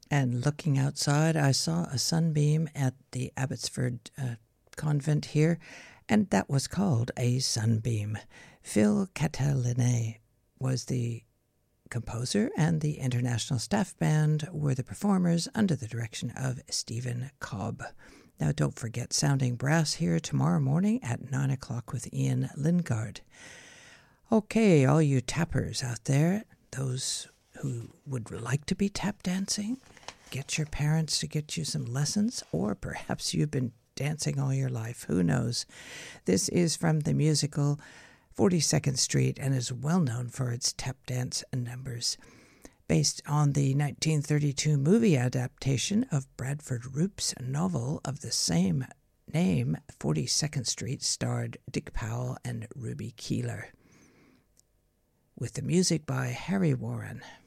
And looking outside, I saw a sunbeam at the Abbotsford convent here, and that was called a sunbeam. Phil Cataline was the composer, and the International Staff Band were the performers under the direction of Stephen Cobb. Now, don't forget Sounding Brass here tomorrow morning at 9 o'clock with Ian Lingard. Okay, all you tappers out there, those who would like to be tap dancing, get your parents to get you some lessons, or perhaps you've been dancing all your life. Who knows? This is from the musical 42nd Street and is well known for its tap dance numbers. Based on the 1932 movie adaptation of Bradford Roop's novel of the same name, 42nd Street starred Dick Powell and Ruby Keeler, with the music by Harry Warren.